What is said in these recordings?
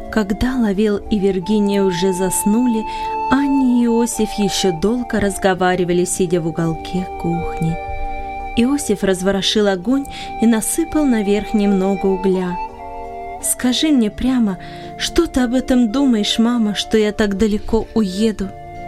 Когда Лавел и Виргиния уже заснули, Анни и Иосиф еще долго разговаривали, сидя в уголке кухни. Иосиф разворошил огонь и насыпал наверх немного угля. «Скажи мне прямо, что ты об этом думаешь, мама, что я так далеко уеду?»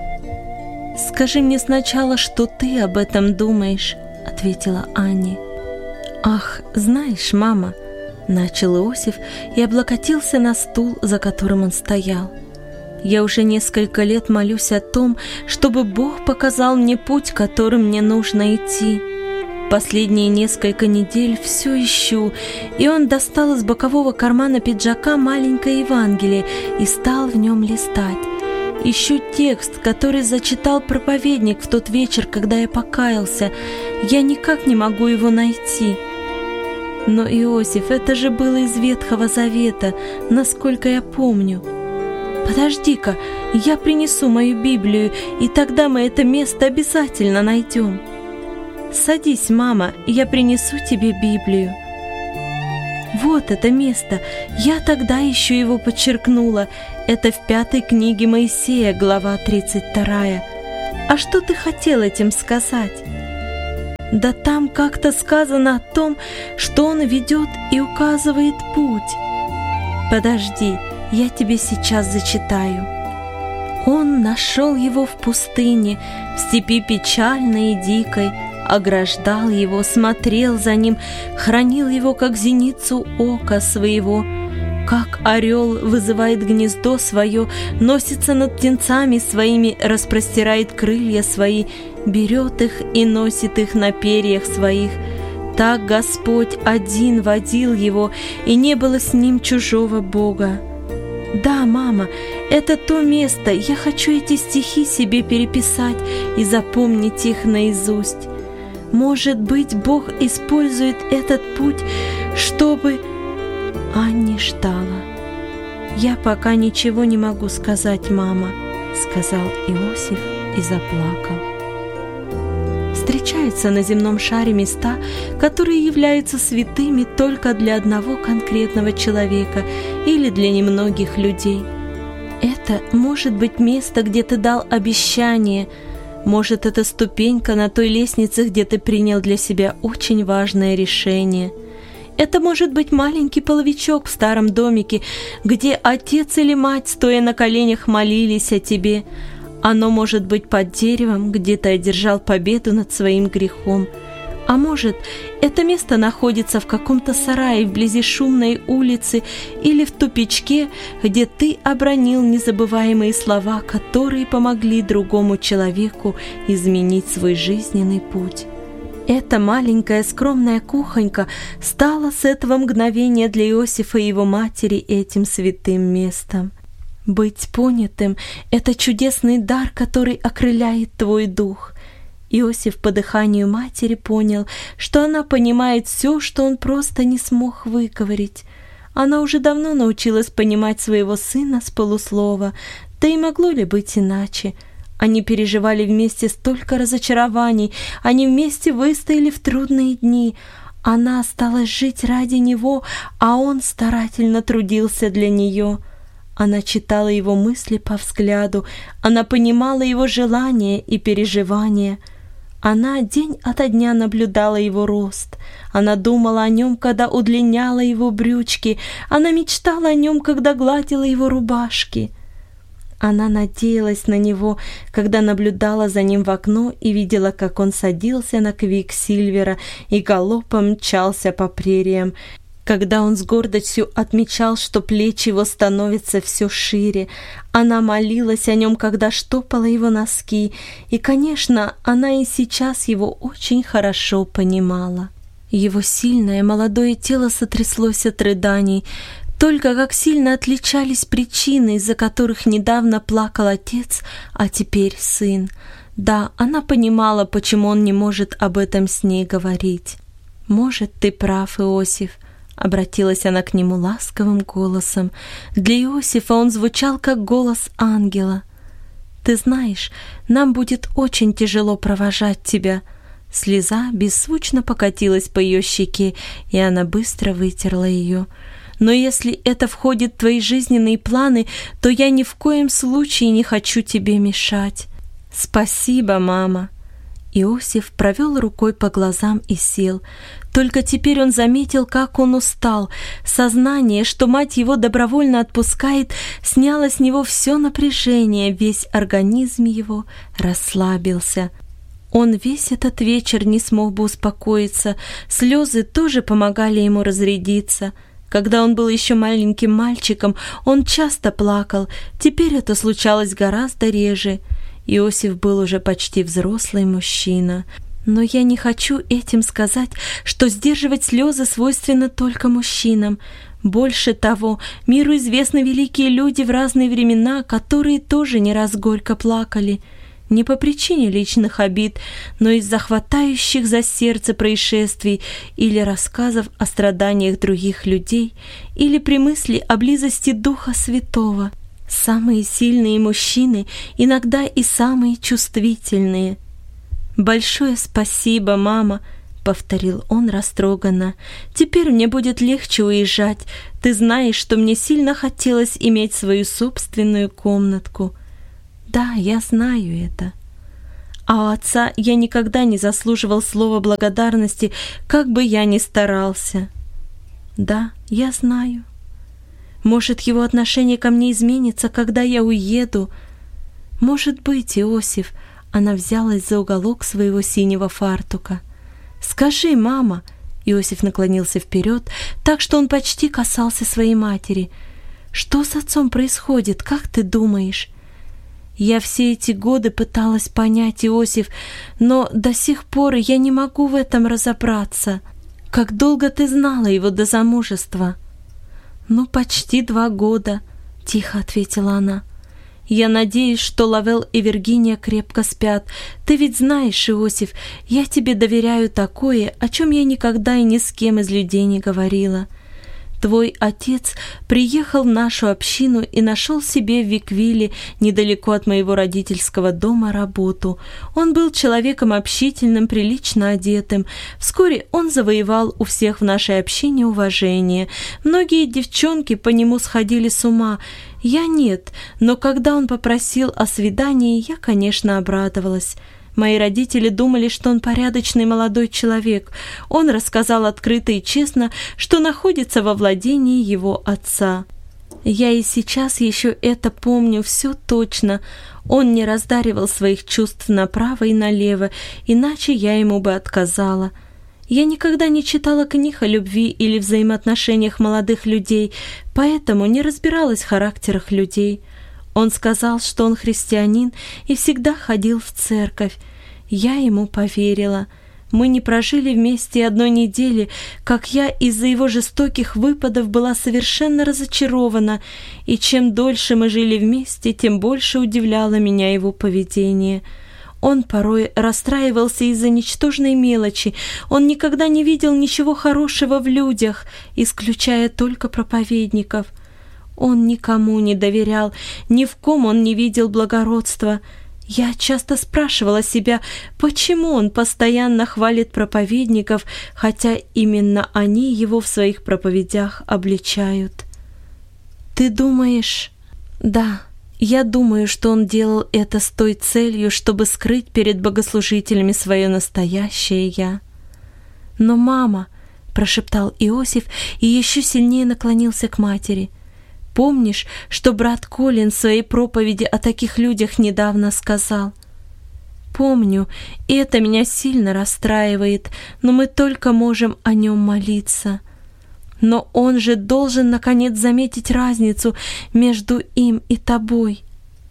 «Скажи мне сначала, что ты об этом думаешь», — ответила Анни. «Ах, знаешь, мама», — начал Иосиф и облокотился на стул, за которым он стоял. «Я уже несколько лет молюсь о том, чтобы Бог показал мне путь, которым мне нужно идти. Последние несколько недель все ищу, и он достал из бокового кармана пиджака маленькое Евангелие и стал в нем листать. Ищу текст, который зачитал проповедник в тот вечер, когда я покаялся. Я никак не могу его найти». «Но, Иосиф, это же было из Ветхого Завета, насколько я помню». «Подожди-ка, я принесу мою Библию, и тогда мы это место обязательно найдем». «Садись, мама, я принесу тебе Библию». «Вот это место, я тогда еще его подчеркнула. Это в 5 книге Моисея, глава 32. А что ты хотел этим сказать?» «Да там как-то сказано о том, что он ведет и указывает путь». «Подожди, я тебе сейчас зачитаю. Он нашел его в пустыне, в степи печальной и дикой, ограждал его, смотрел за ним, хранил его, как зеницу ока своего. Как орел вызывает гнездо свое, носится над птенцами своими, распростирает крылья свои, берет их и носит их на перьях своих. Так Господь один водил его, и не было с ним чужого Бога». «Да, мама, это то место, я хочу эти стихи себе переписать и запомнить их наизусть. Может быть, Бог использует этот путь, чтобы...» Анни ждала. «Я пока ничего не могу сказать, мама», — сказал Иосиф и заплакал. Встречаются на земном шаре места, которые являются святыми только для одного конкретного человека или для немногих людей. Это может быть место, где ты дал обещание, может, это ступенька на той лестнице, где ты принял для себя очень важное решение. Это может быть маленький половичок в старом домике, где отец или мать, стоя на коленях, молились о тебе. Оно может быть под деревом, где ты одержал победу над своим грехом. А может, это место находится в каком-то сарае вблизи шумной улицы или в тупичке, где ты обронил незабываемые слова, которые помогли другому человеку изменить свой жизненный путь. Эта маленькая скромная кухонька стала с этого мгновения для Иосифа и его матери этим святым местом. Быть понятым — это чудесный дар, который окрыляет твой дух. Иосиф по дыханию матери понял, что она понимает все, что он просто не смог выговорить. Она уже давно научилась понимать своего сына с полуслова, да и могло ли быть иначе? Они переживали вместе столько разочарований, они вместе выстояли в трудные дни. Она осталась жить ради него, а он старательно трудился для нее. Она читала его мысли по взгляду, она понимала его желания и переживания. Она день ото дня наблюдала его рост. Она думала о нем, когда удлиняла его брючки. Она мечтала о нем, когда гладила его рубашки. Она надеялась на него, когда наблюдала за ним в окно и видела, как он садился на Квиксильвера и галопом мчался по прериям, когда он с гордостью отмечал, что плечи его становятся все шире. Она молилась о нем, когда штопала его носки, и, конечно, она и сейчас его очень хорошо понимала. Его сильное молодое тело сотряслось от рыданий. Только как сильно отличались причины, из-за которых недавно плакал отец, а теперь сын. Да, она понимала, почему он не может об этом с ней говорить. «Может, ты прав, Иосиф», — обратилась она к нему ласковым голосом. Для Иосифа он звучал, как голос ангела. «Ты знаешь, нам будет очень тяжело провожать тебя». Слеза беззвучно покатилась по ее щеке, и она быстро вытерла ее. Но если это входит в твои жизненные планы, то я ни в коем случае не хочу тебе мешать. Спасибо, мама». Иосиф провел рукой по глазам и сел. Только теперь он заметил, как он устал. Сознание, что мать его добровольно отпускает, сняло с него все напряжение, весь организм его расслабился. Он весь этот вечер не смог бы успокоиться, слезы тоже помогали ему разрядиться. Когда он был еще маленьким мальчиком, он часто плакал, теперь это случалось гораздо реже. Иосиф был уже почти взрослый мужчина. Но я не хочу этим сказать, что сдерживать слезы свойственно только мужчинам. Больше того, миру известны великие люди в разные времена, которые тоже не раз горько плакали. Не по причине личных обид, но из-за хватающих за сердце происшествий или рассказов о страданиях других людей, или при мысли о близости Духа Святого. Самые сильные мужчины иногда и самые чувствительные. «Большое спасибо, мама», — повторил он растроганно. «Теперь мне будет легче уезжать. Ты знаешь, что мне сильно хотелось иметь свою собственную комнатку». «Да, я знаю это». А у отца я никогда не заслуживал слова благодарности, как бы я ни старался. «Да, я знаю». Может, его отношение ко мне изменится, когда я уеду? Может быть, Иосиф. Она взялась за уголок своего синего фартука. «Скажи, мама!» Иосиф наклонился вперед, так что он почти касался своей матери. «Что с отцом происходит, как ты думаешь?» «Я все эти годы пыталась понять, Иосиф, но до сих пор я не могу в этом разобраться. Как долго ты знала его до замужества?» «Ну, почти 2 года», — тихо ответила она. «Я надеюсь, что Лавел и Виргиния крепко спят. Ты ведь знаешь, Иосиф, я тебе доверяю такое, о чем я никогда и ни с кем из людей не говорила. Твой отец приехал в нашу общину и нашел себе в Виквилле, недалеко от моего родительского дома, работу. Он был человеком общительным, прилично одетым. Вскоре он завоевал у всех в нашей общине уважение. Многие девчонки по нему сходили с ума. Я нет, но когда он попросил о свидании, я, конечно, обрадовалась. Мои родители думали, что он порядочный молодой человек. Он рассказал открыто и честно, что находится во владении его отца. Я и сейчас еще это помню все точно. Он не раздаривал своих чувств направо и налево, иначе я ему бы отказала. Я никогда не читала книг о любви или взаимоотношениях молодых людей, поэтому не разбиралась в характерах людей. Он сказал, что он христианин и всегда ходил в церковь. Я ему поверила. Мы не прожили вместе 1 недели, как я из-за его жестоких выпадов была совершенно разочарована, и чем дольше мы жили вместе, тем больше удивляло меня его поведение. Он порой расстраивался из-за ничтожной мелочи. Он никогда не видел ничего хорошего в людях, исключая только проповедников. Он никому не доверял, ни в ком он не видел благородства. Я часто спрашивала себя, почему он постоянно хвалит проповедников, хотя именно они его в своих проповедях обличают. «Ты думаешь?» «Да, я думаю, что он делал это с той целью, чтобы скрыть перед богослужителями свое настоящее «я». «Но, мама», — прошептал Иосиф и еще сильнее наклонился к матери, — «помнишь, что брат Колин в своей проповеди о таких людях недавно сказал?» «Помню, и это меня сильно расстраивает, но мы только можем о нем молиться. Но он же должен, наконец, заметить разницу между им и тобой.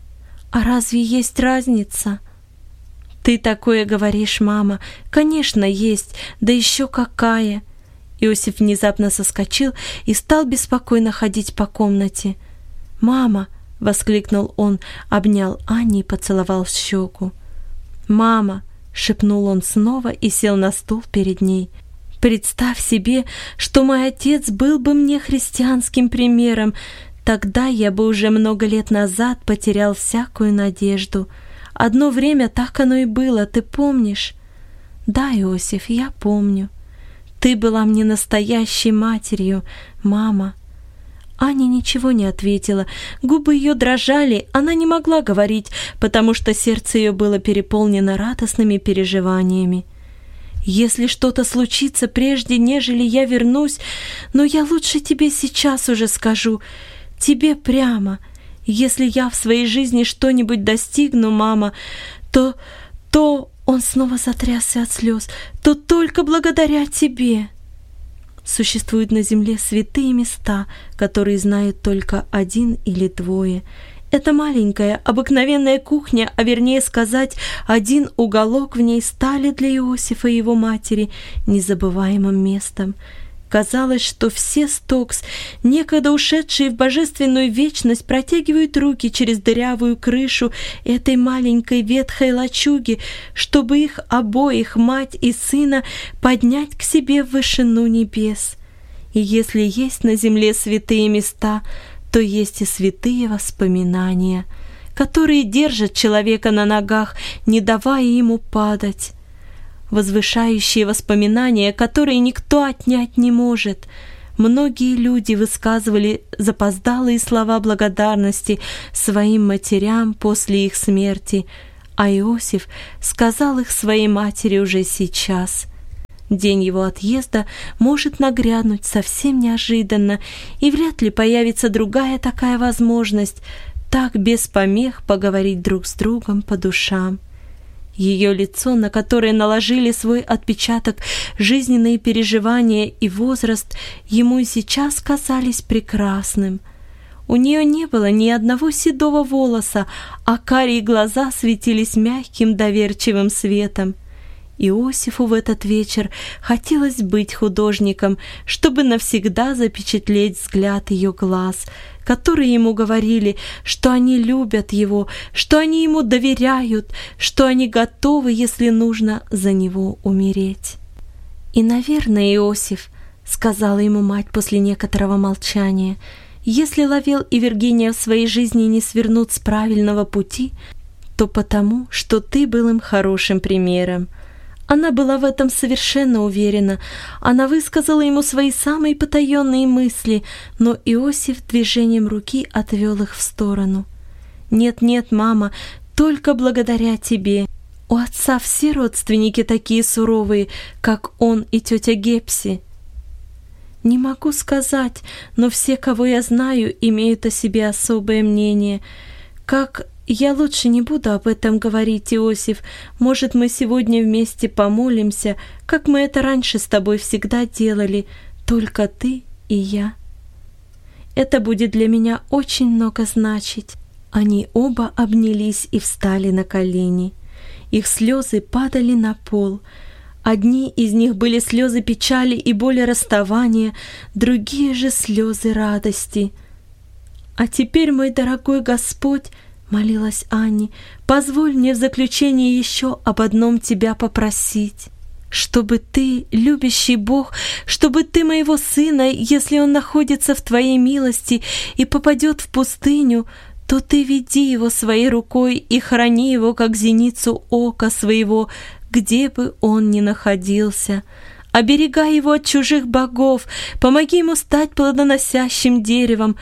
А разве есть разница?» «Ты такое говоришь, мама. Конечно, есть, да еще какая!» Иосиф внезапно соскочил и стал беспокойно ходить по комнате. «Мама!» — воскликнул он, обнял Анни и поцеловал в щеку. «Мама!» — шепнул он снова и сел на стул перед ней. «Представь себе, что мой отец был бы мне христианским примером. Тогда я бы уже много лет назад потерял всякую надежду. Одно время так оно и было, ты помнишь?» «Да, Иосиф, я помню. Ты была мне настоящей матерью, мама». Аня ничего не ответила. Губы ее дрожали, она не могла говорить, потому что сердце ее было переполнено радостными переживаниями. «Если что-то случится прежде, нежели я вернусь, но я лучше тебе сейчас уже скажу, тебе прямо. Если я в своей жизни что-нибудь достигну, мама, то...» Он снова затрясся от слез. «То только благодаря тебе». Существуют на земле святые места, которые знают только один или двое. Это маленькая, обыкновенная кухня, а вернее сказать, один уголок в ней стали для Иосифа и его матери незабываемым местом. Казалось, что все Стокс, некогда ушедшие в божественную вечность, протягивают руки через дырявую крышу этой маленькой ветхой лачуги, чтобы их обоих, мать и сына, поднять к себе в вышину небес. И если есть на земле святые места, то есть и святые воспоминания, которые держат человека на ногах, не давая ему падать. Возвышающие воспоминания, которые никто отнять не может. Многие люди высказывали запоздалые слова благодарности своим матерям после их смерти, а Иосиф сказал их своей матери уже сейчас. День его отъезда может нагрянуть совсем неожиданно, и вряд ли появится другая такая возможность так без помех поговорить друг с другом по душам. Ее лицо, на которое наложили свой отпечаток жизненные переживания и возраст, ему и сейчас казались прекрасным. У нее не было ни одного седого волоса, а карие глаза светились мягким доверчивым светом. Иосифу в этот вечер хотелось быть художником, чтобы навсегда запечатлеть взгляд ее глаз, которые ему говорили, что они любят его, что они ему доверяют, что они готовы, если нужно, за него умереть. «И, наверное, Иосиф, — сказала ему мать после некоторого молчания, — если Лавел и Виргиния в своей жизни не свернут с правильного пути, то потому, что ты был им хорошим примером». Она была в этом совершенно уверена. Она высказала ему свои самые потаенные мысли, но Иосиф движением руки отвел их в сторону. «Нет, мама, только благодаря тебе. У отца все родственники такие суровые, как он и тетя Гепси». «Не могу сказать, но все, кого я знаю, имеют о себе особое мнение. Я лучше не буду об этом говорить, Иосиф. Может, мы сегодня вместе помолимся, как мы это раньше с тобой всегда делали, только ты и я. Это будет для меня очень много значить». Они оба обнялись и встали на колени. Их слезы падали на пол. Одни из них были слезы печали и боли расставания, другие же слезы радости. «А теперь, мой дорогой Господь, — молилась Анни, — позволь мне в заключение еще об одном тебя попросить. Чтобы ты, любящий Бог, чтобы ты моего сына, если он находится в твоей милости и попадет в пустыню, то ты веди его своей рукой и храни его, как зеницу ока своего, где бы он ни находился. Оберегай его от чужих богов, помоги ему стать плодоносящим деревом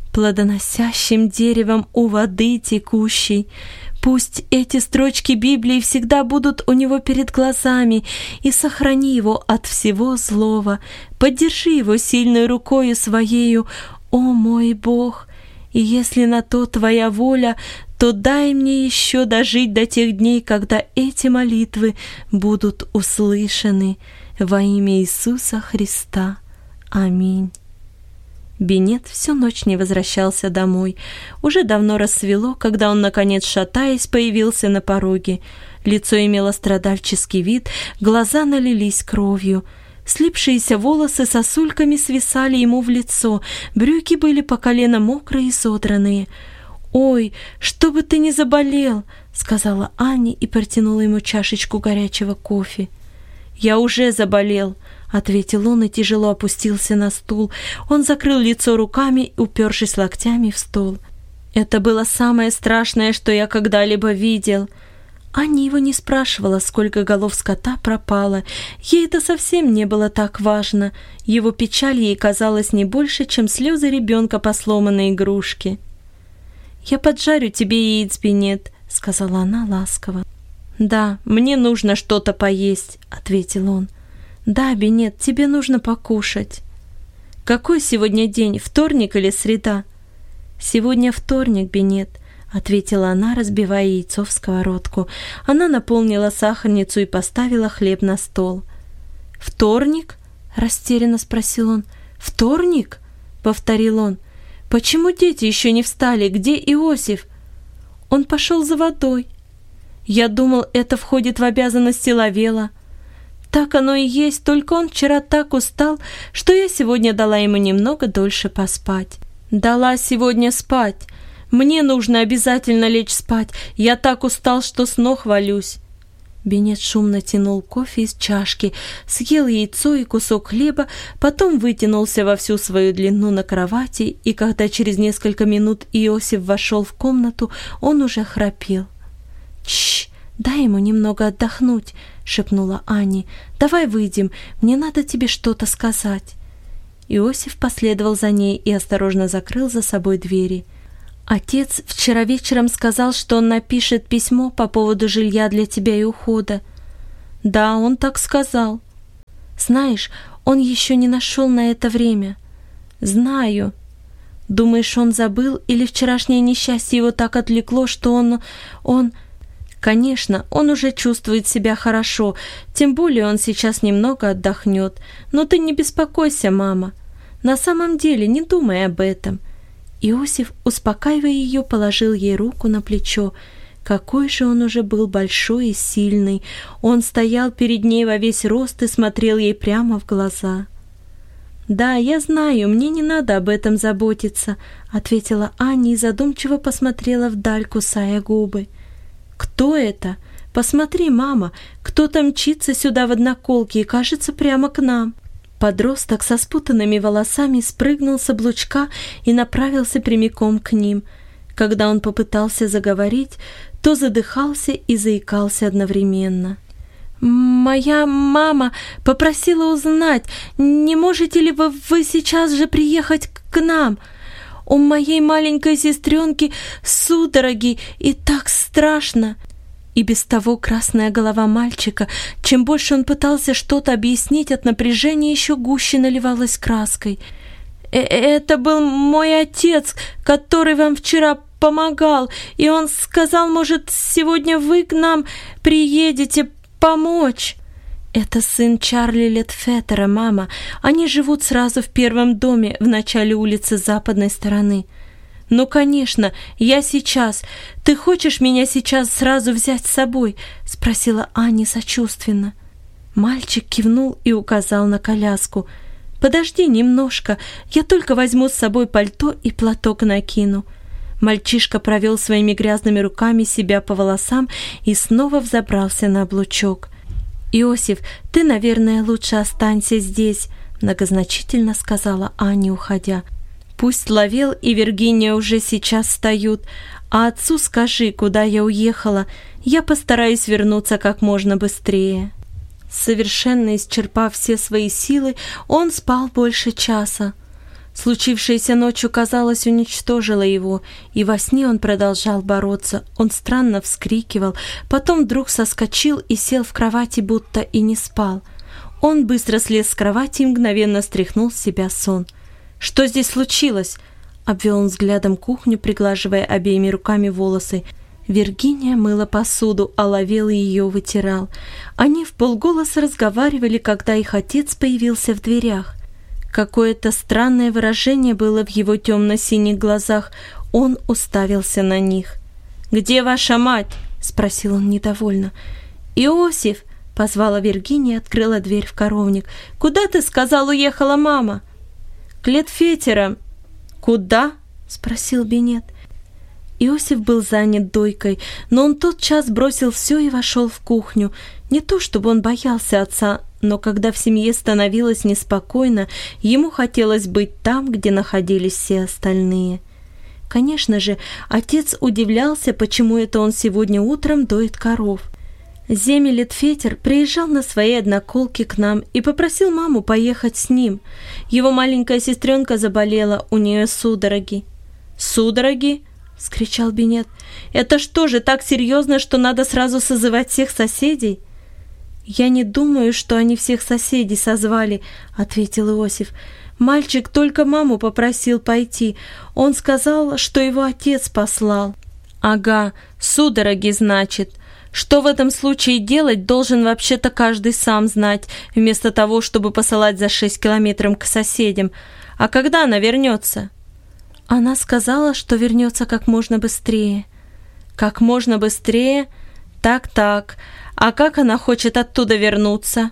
у воды текущей. Пусть эти строчки Библии всегда будут у него перед глазами, и сохрани его от всего злого. Поддержи его сильной рукою своею, о мой Бог, и если на то твоя воля, то дай мне еще дожить до тех дней, когда эти молитвы будут услышаны. Во имя Иисуса Христа. Аминь». Беннет всю ночь не возвращался домой. Уже давно рассвело, когда он, наконец, шатаясь, появился на пороге. Лицо имело страдальческий вид, глаза налились кровью. Слипшиеся волосы сосульками свисали ему в лицо, брюки были по колено мокрые и содранные. «Ой, чтобы ты не заболел!» — сказала Анни и протянула ему чашечку горячего кофе. «Я уже заболел», — ответил он и тяжело опустился на стул. Он закрыл лицо руками, упершись локтями в стол. «Это было самое страшное, что я когда-либо видел». Аня его не спрашивала, сколько голов скота пропало. Ей это совсем не было так важно. Его печаль ей казалась не больше, чем слезы ребенка по сломанной игрушке. «Я поджарю тебе яиц, Бенет», — сказала она ласково. «Да, мне нужно что-то поесть», — ответил он. «Да, Бенет, тебе нужно покушать». «Какой сегодня день, вторник или среда?» «Сегодня вторник, Бенет», — ответила она, разбивая яйцо в сковородку. Она наполнила сахарницу и поставила хлеб на стол. «Вторник?» — растерянно спросил он. «Вторник?» — повторил он. «Почему дети еще не встали? Где Иосиф?» «Он пошел за водой». «Я думал, это входит в обязанности Лавела». «Так оно и есть, только он вчера так устал, что я сегодня дала ему немного дольше поспать». «Дала сегодня спать. Мне нужно обязательно лечь спать. Я так устал, что с ног валюсь». Бенет шумно тянул кофе из чашки, съел яйцо и кусок хлеба, потом вытянулся во всю свою длину на кровати, и когда через несколько минут Иосиф вошел в комнату, он уже храпел. «Тш, дай ему немного отдохнуть», — шепнула Анне. «Давай выйдем, мне надо тебе что-то сказать». Иосиф последовал за ней и осторожно закрыл за собой двери. «Отец вчера вечером сказал, что он напишет письмо по поводу жилья для тебя и ухода». «Да, он так сказал». «Знаешь, он еще не нашел на это время». «Знаю». «Думаешь, он забыл, или вчерашнее несчастье его так отвлекло, что он...» «Конечно, он уже чувствует себя хорошо, тем более он сейчас немного отдохнет. Но ты не беспокойся, мама. На самом деле не думай об этом». Иосиф, успокаивая ее, положил ей руку на плечо. Какой же он уже был большой и сильный. Он стоял перед ней во весь рост и смотрел ей прямо в глаза. «Да, я знаю, мне не надо об этом заботиться», — ответила Аня и задумчиво посмотрела вдаль, кусая губы. «Кто это? Посмотри, мама, кто-то мчится сюда в одноколке и, кажется, прямо к нам». Подросток со спутанными волосами спрыгнул с облучка и направился прямиком к ним. Когда он попытался заговорить, то задыхался и заикался одновременно. «Моя мама попросила узнать, не можете ли вы сейчас же приехать к нам? У моей маленькой сестренки судороги, и так страшно». И без того красная голова мальчика, чем больше он пытался что-то объяснить, от напряжения еще гуще наливалась краской. «Это был мой отец, который вам вчера помогал, и он сказал, может, сегодня вы к нам приедете помочь». «Это сын Чарли Летфетера, мама. Они живут сразу в первом доме в начале улицы с западной стороны». «Ну, конечно, я сейчас. Ты хочешь меня сейчас сразу взять с собой?» — спросила Аня сочувственно. Мальчик кивнул и указал на коляску. «Подожди немножко, я только возьму с собой пальто и платок накину». Мальчишка провел своими грязными руками себя по волосам и снова взобрался на облучок. «Иосиф, ты, наверное, лучше останься здесь», — многозначительно сказала Аня, уходя. «Пусть Лавел и Виргиния уже сейчас встают, а отцу скажи, куда я уехала. Я постараюсь вернуться как можно быстрее». Совершенно исчерпав все свои силы, он спал больше часа. Случившееся ночью, казалось, уничтожило его, и во сне он продолжал бороться. Он странно вскрикивал, потом вдруг соскочил и сел в кровати, будто и не спал. Он быстро слез с кровати и мгновенно стряхнул с себя сон. «Что здесь случилось?» — обвел он взглядом кухню, приглаживая обеими руками волосы. Виргиния мыла посуду, а Лавел ее вытирал. Они вполголоса разговаривали, когда их отец появился в дверях. Какое-то странное выражение было в его темно-синих глазах. Он уставился на них. «Где ваша мать?» — спросил он недовольно. «Иосиф!» — позвала Виргиния и открыла дверь в коровник. «Куда, ты сказал, уехала мама?» «К Летфетерам». «Куда?» — спросил Бенет. Иосиф был занят дойкой, но он тотчас бросил все и вошел в кухню. Не то чтобы он боялся отца, но когда в семье становилось неспокойно, ему хотелось быть там, где находились все остальные. Конечно же, отец удивлялся, почему это он сегодня утром доит коров. Земелетфетер приезжал на своей одноколке к нам и попросил маму поехать с ним. Его маленькая сестренка заболела, у нее судороги. «Судороги?» – вскричал Беннет. «Это что же, так серьезно, что надо сразу созывать всех соседей?» «Я не думаю, что они всех соседей созвали», – ответил Иосиф. «Мальчик только маму попросил пойти. Он сказал, что его отец послал». «Ага, судороги, значит. Что в этом случае делать, должен вообще-то каждый сам знать, вместо того, чтобы посылать за 6 километров к соседям. А когда она вернется?» «Она сказала, что вернется как можно быстрее». «Как можно быстрее? Так. А как она хочет оттуда вернуться?»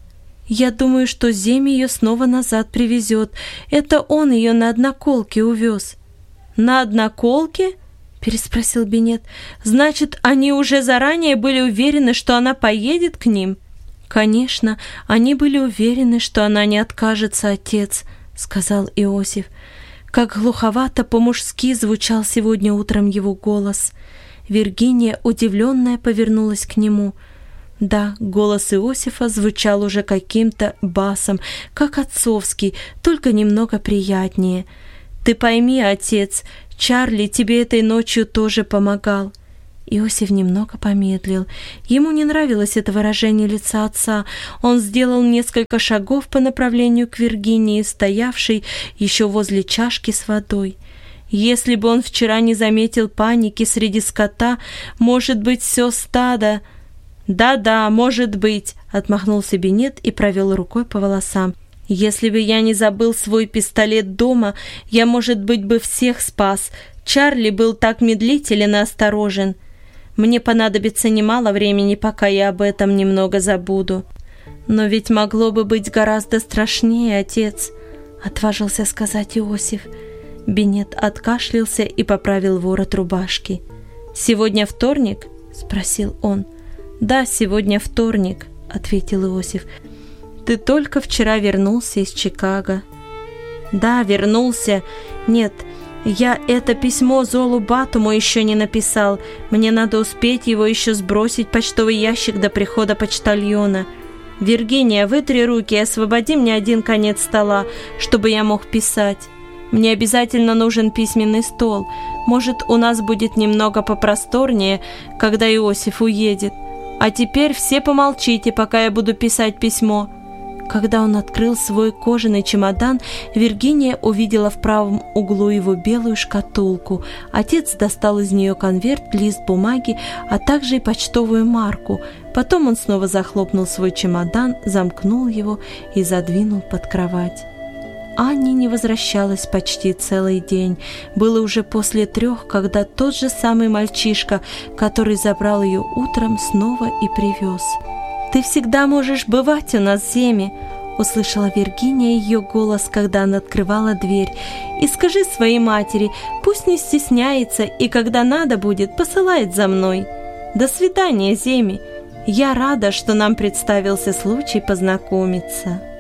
«Я думаю, что Земи ее снова назад привезет. Это он ее на одноколке увез». «На одноколке?» – переспросил Беннет. «Значит, они уже заранее были уверены, что она поедет к ним?» «Конечно, они были уверены, что она не откажется, отец», – сказал Иосиф. Как глуховато по-мужски звучал сегодня утром его голос. Виргиния, удивленная, повернулась к нему. Да, голос Иосифа звучал уже каким-то басом, как отцовский, только немного приятнее. «Ты пойми, отец, Чарли тебе этой ночью тоже помогал». Иосиф немного помедлил. Ему не нравилось это выражение лица отца. Он сделал несколько шагов по направлению к Виргинии, стоявшей еще возле чашки с водой. Если бы он вчера не заметил паники среди скота, может быть, все стадо... «Да, может быть», — отмахнулся Беннет и провел рукой по волосам. «Если бы я не забыл свой пистолет дома, я, может быть, бы всех спас. Чарли был так медлителен и осторожен. Мне понадобится немало времени, пока я об этом немного забуду». «Но ведь могло бы быть гораздо страшнее, отец», — отважился сказать Иосиф. Беннет откашлялся и поправил ворот рубашки. «Сегодня вторник?» — спросил он. «Да, сегодня вторник», — ответил Иосиф. «Ты только вчера вернулся из Чикаго». «Да, вернулся. Нет, я это письмо Золу Батуму еще не написал. Мне надо успеть его еще сбросить в почтовый ящик до прихода почтальона. Виргиния, вытри руки и освободи мне один конец стола, чтобы я мог писать. Мне обязательно нужен письменный стол. Может, у нас будет немного попросторнее, когда Иосиф уедет. А теперь все помолчите, пока я буду писать письмо». Когда он открыл свой кожаный чемодан, Виргиния увидела в правом углу его белую шкатулку. Отец достал из нее конверт, лист бумаги, а также и почтовую марку. Потом он снова захлопнул свой чемодан, замкнул его и задвинул под кровать. Анни не возвращалась почти целый день. Было уже после 3, когда тот же самый мальчишка, который забрал ее утром, снова и привез. «Ты всегда можешь бывать у нас, Земи», — услышала Виргиния ее голос, когда она открывала дверь. «И скажи своей матери, пусть не стесняется и, когда надо будет, посылает за мной. До свидания, Земи. Я рада, что нам представился случай познакомиться».